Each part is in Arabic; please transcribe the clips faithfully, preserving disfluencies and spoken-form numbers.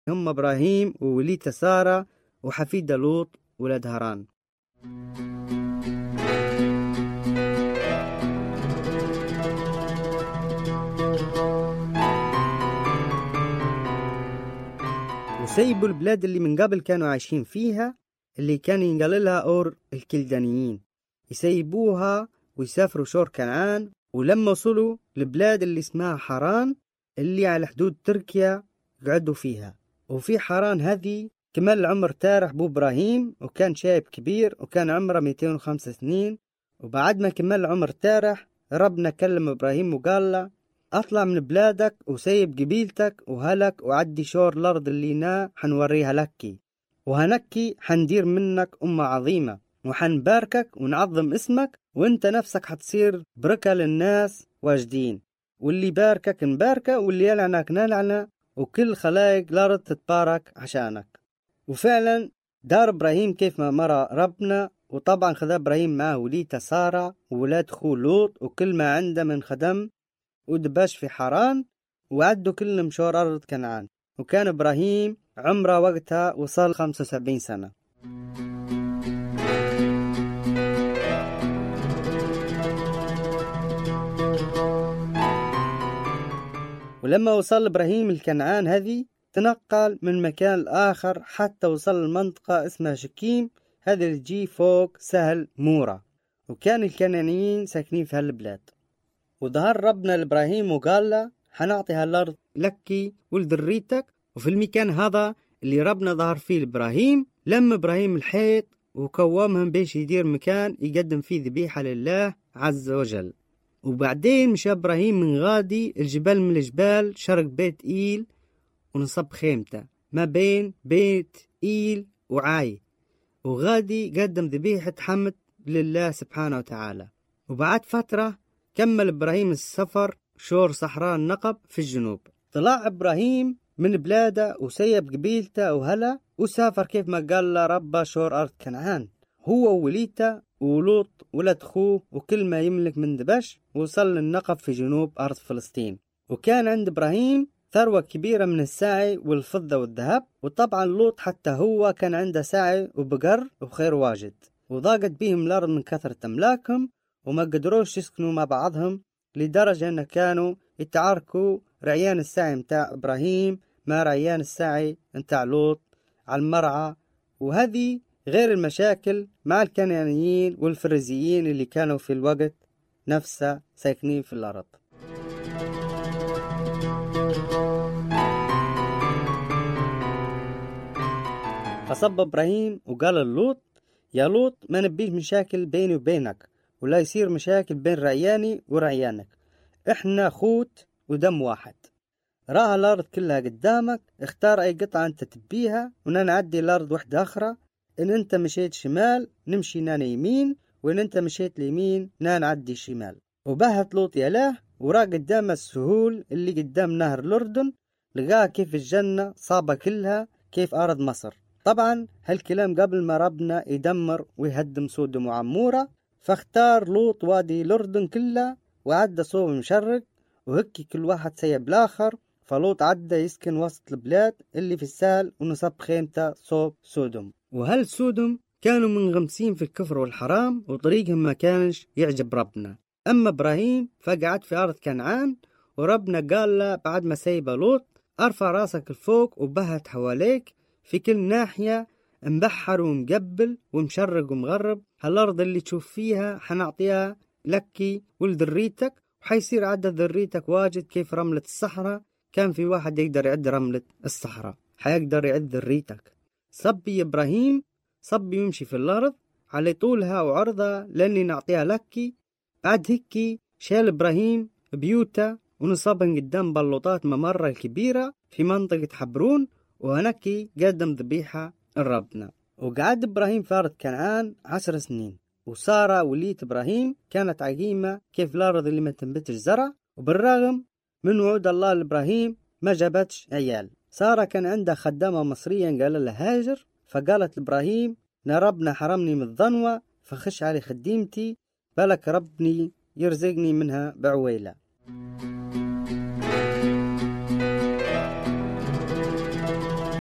هم إبراهيم ووليدة سارة وحفيدة لوط ولد هاران. وسيبوا البلاد اللي من قبل كانوا عايشين فيها، اللي كان ينقال لها أور الكلدانيين، يسيبوها ويسافروا شور كنعان. ولما وصلوا لبلاد اللي اسمها حران اللي على حدود تركيا قعدوا فيها. وفي حران هذه كمل عمر تارح بو إبراهيم، وكان شايب كبير وكان عمره مئتين وخمسة سنين. وبعد ما كمل عمر تارح ربنا كلم إبراهيم وقال له أطلع من بلادك وسيب قبيلتك وهلك وعدي شور الأرض اللي نا حنوريها لكي، وهنكي حندير منك أمة عظيمة وحنباركك ونعظم اسمك، وانت نفسك حتصير بركة للناس واجدين، واللي باركك نباركه واللي يلعنك نلعنه، وكل خلايق الأرض تتبارك عشانك. وفعلا دار إبراهيم كيف ما مرى ربنا، وطبعا خذ إبراهيم معه وليدة سارة وولاد خو لوط وكل ما عنده من خدم ودباش في حران، وعدوا كل مشوار أرض كنعان. وكان إبراهيم عمره وقتها وصل خمسة وسبعين سنة. ولما وصل إبراهيم الكنعان هذه تنقل من مكان الآخر حتى وصل المنطقة اسمها شكيم، هذا اللي تجي فوق سهل مورا، وكان الكنعانيين ساكنين في هالبلاد. وظهر ربنا لإبراهيم وقال له حنعطي هالأرض لكي ولذريتك. وفي المكان هذا اللي ربنا ظهر فيه لإبراهيم لما إبراهيم الحيط وكومهم بيش يدير مكان يقدم فيه ذبيحة لله عز وجل. وبعدين مشى إبراهيم من غادي الجبال من الجبال شرق بيت إيل، ونصب خيمته ما بين بيت إيل وعاي، وغادي قدم ذبيحة حمد لله سبحانه وتعالى. وبعد فترة كمل إبراهيم السفر شور صحراء النقب في الجنوب. طلع إبراهيم من بلاده وسيب قبيلته وهلا وسافر كيف ما قال له ربه شور أرض كنعان، هو ووليته ولوط ولد خوه وكل ما يملك من دبش، وصل للنقب في جنوب أرض فلسطين. وكان عند إبراهيم ثروة كبيرة من الساعي والفضة والذهب، وطبعا لوط حتى هو كان عنده ساعي وبقر وخير واجد. وضاقت بهم الأرض من كثرة أملاكهم وما قدروش يسكنوا مع بعضهم، لدرجة أن كانوا يتعاركوا رعيان الساعي متاع إبراهيم مع رعيان الساعي متاع لوط على المرعى. وهذه غير المشاكل مع الكنعانيين والفريزيين اللي كانوا في الوقت نفسه ساكنين في الأرض. فصب إبراهيم وقال للوط يا لوط ما نبيش مشاكل بيني وبينك، ولا يصير مشاكل بين رعياني ورعيانك، احنا خوت ودم واحد. راها الأرض كلها قدامك، اختار أي قطعة أنت تبيها ونعدي الأرض واحدة أخرى. إن أنت مشيت شمال نمشي نانا يمين، وإن أنت مشيت اليمين نعدي شمال. وبهت لوط يلاه وراه قدام السهول اللي قدام نهر الأردن، لقاه كيف الجنة صابة كلها كيف أرض مصر. طبعا هالكلام قبل ما ربنا يدمر ويهدم سودوم وعمورة، فاختار لوط وادي الأردن كلها وعدى صوب مشرق، وهكي كل واحد سيب الآخر. فلوط عدى يسكن وسط البلاد اللي في السهل ونصب خيمته صوب سودوم. وهل سودوم كانوا منغمسين في الكفر والحرام وطريقهم ما كانش يعجب ربنا. أما إبراهيم فقعد في أرض كنعان، وربنا قال له بعد ما سيب لوط أرفع راسك الفوق وبهت حواليك في كل ناحية مبحر ومقبل ومشرق ومغرب، هالأرض اللي تشوف فيها حنعطيها لكي ولذريتك، وحيصير عدد ذريتك واجد كيف رملة الصحراء. كان في واحد يقدر يعد رملة الصحراء حيقدر يعد ذريتك. صبي إبراهيم صبي يمشي في الأرض على طولها وعرضها لأني نعطيها لكي. بعد هيك شال إبراهيم بيوته ونصبهم قدام بلوطات ممرة الكبيرة في منطقة حبرون، وهناك قدم ذبيحة لربنا. وقعد إبراهيم في أرض كنعان عشر سنين. وسارة ولية إبراهيم كانت عقيمة كيف الأرض اللي ما تنبتش زرع، وبالرغم من وعود الله لإبراهيم ما جابتش عيال. سارة كان عندها خدامة مصرية قال لها هاجر، فقالت لإبراهيم نا ربنا حرمني من الظنوة فخش علي خديمتي، بلك ربني يرزقني منها بعويلة.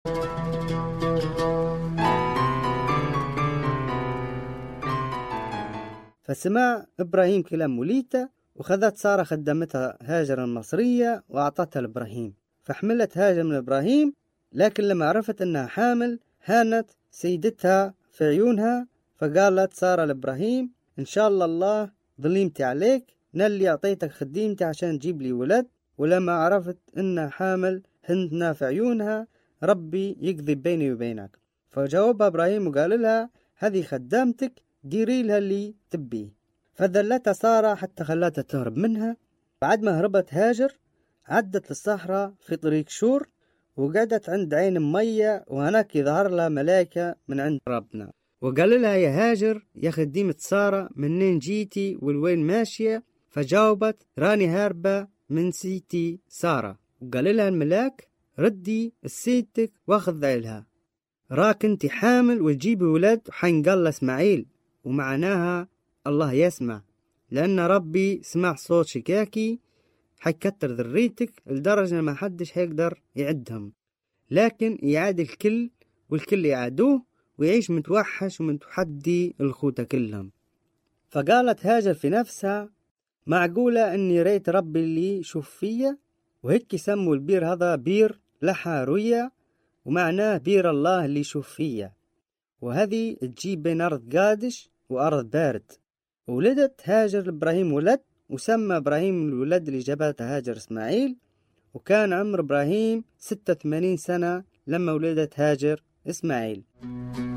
فسمع إبراهيم كلام موليته، وخذت سارة خدمتها هاجر المصرية وأعطتها لإبراهيم. فحملت هاجر من إبراهيم، لكن لما عرفت أنها حامل هانت سيدتها في عيونها، فقالت سارة لإبراهيم: إن شاء الله الله ظليمتي عليك، نلي أعطيتك خديمتي عشان تجيب لي ولد، ولما عرفت أنها حامل هنتنا في عيونها، ربي يقضي بيني وبينك. فجاوبها إبراهيم وقال لها: هذه خدامتك، ديري لها اللي تبيه. فذلتها سارة حتى خلتها تهرب منها. بعد ما هربت هاجر عدت للصحراء في طريق شور، وقعدت عند عين مية، وهناك يظهر لها ملائكة من عند ربنا، وقال لها: يا هاجر يا خديمة سارة، منين جيتي والوين ماشية؟ فجاوبت: راني هاربة من سيتي سارة. وقال لها الملاك: ردي السيدتك واخذ عيلها، راك انت حامل وتجيبي ولد حينقال اسماعيل، ومعناها الله يسمع، لأن ربي سمع صوت شكاكي، حيكتر ذريتك لدرجة ما حدش حيقدر يعدهم، لكن يعاد الكل والكل يعادوه، ويعيش متوحش ومتحدي الخوته كلهم. فقالت هاجر في نفسها: معقولة أني ريت ربي اللي شوف فيا؟ وهيك سموا البير هذا بير لحاروية، ومعناه بير الله اللي يشوف فيا. وهذه تجيب بين أرض قادش وأرض بارد. ولدت هاجر لإبراهيم ولد، وسمى إبراهيم الولد اللي جابته هاجر إسماعيل. وكان عمر إبراهيم ستة وثمانين سنة لما ولدت هاجر إسماعيل.